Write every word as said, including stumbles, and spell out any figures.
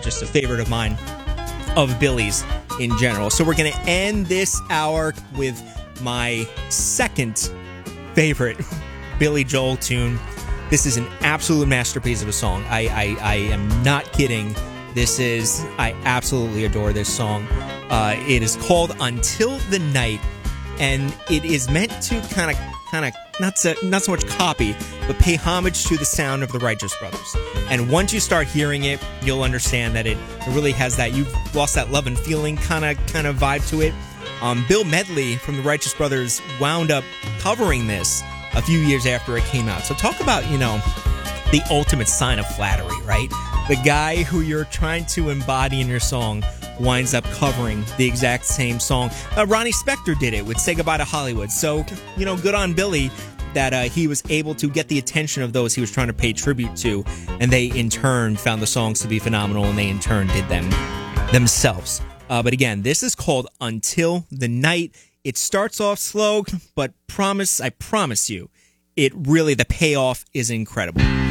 just a favorite of mine, of Billy's in general. So we're going to end this hour with my second favorite Billy Joel tune. This is an absolute masterpiece of a song. I, I, I am not kidding. This is, I absolutely adore this song. Uh, it is called Until the Night, and it is meant to kind of, kind of, not so, not so much copy, but pay homage to the sound of the Righteous Brothers. And once you start hearing it, you'll understand that it, it really has that You've Lost That Love and Feeling kind of kind of vibe to it. Um, Bill Medley from the Righteous Brothers wound up covering this a few years after it came out. So talk about, you know, the ultimate sign of flattery, right? The guy who you're trying to embody in your song winds up covering the exact same song. Uh, Ronnie Spector did it with Say Goodbye to Hollywood. So, you know, good on Billy that uh, he was able to get the attention of those he was trying to pay tribute to, and they in turn found the songs to be phenomenal, and they in turn did them themselves. Uh, but again, this is called Until the Night. It starts off slow, but promise, I promise you, it really, the payoff is incredible.